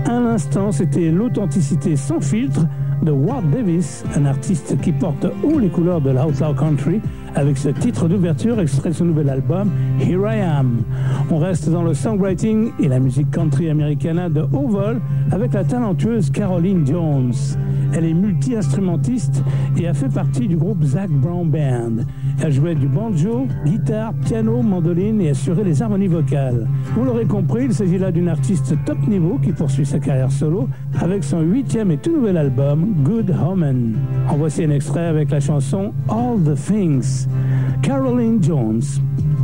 À l'instant, c'était l'authenticité sans filtre de Ward Davis, un artiste qui porte haut les couleurs de l'outlaw country avec ce titre d'ouverture extrait de son nouvel album Here I Am. On reste dans le songwriting et la musique country americana de haut vol avec la talentueuse Caroline Jones. Elle est multi-instrumentiste et a fait partie du groupe Zac Brown Band. Elle jouait du banjo, guitare, piano, mandoline et assurait les harmonies vocales. Vous l'aurez compris, il s'agit là d'une artiste top niveau qui poursuit sa carrière solo avec son 8e et tout nouvel album Good Omen. En voici un extrait avec la chanson All the Things. Caroline Jones.